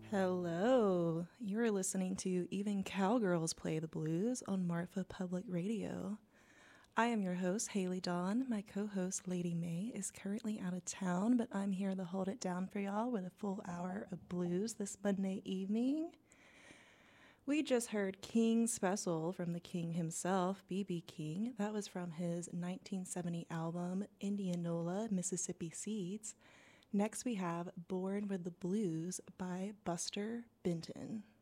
Hello. You're listening to Even Cowgirls Play the Blues on Marfa Public Radio. I am your host, Haley Dawn. My co host, Lady May, is currently out of town, but I'm here to hold it down for y'all with a full hour of blues this Monday evening. We just heard King Special from the King himself, B.B. King. That was from his 1970 album, Indianola, Mississippi Seeds. Next, we have Born with the Blues by Buster Benton.